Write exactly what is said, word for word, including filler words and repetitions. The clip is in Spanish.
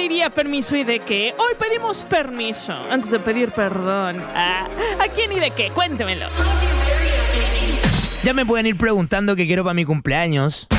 pediría permiso y de qué? Hoy pedimos permiso antes de pedir perdón. Ah, ¿a quién y de qué? Cuéntemelo. Ya me pueden ir preguntando qué quiero para mi cumpleaños.